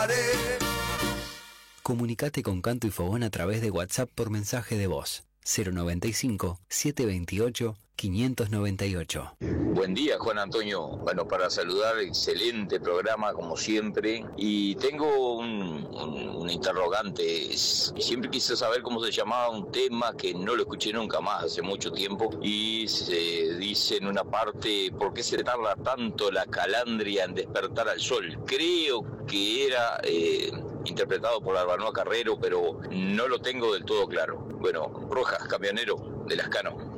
Comunicate con Canto y Fogón a través de WhatsApp por mensaje de voz 095-728-598. Buen día, Juan Antonio. Bueno, para saludar, excelente programa como siempre. Y tengo un interrogante. Siempre quise saber cómo se llamaba un tema que no lo escuché nunca más hace mucho tiempo. Y se dice en una parte, ¿por qué se tarda tanto la calandria en despertar al sol? Creo que era interpretado por Albanoa Carrero, pero no lo tengo del todo claro. Bueno, Rojas, camionero de Lascano.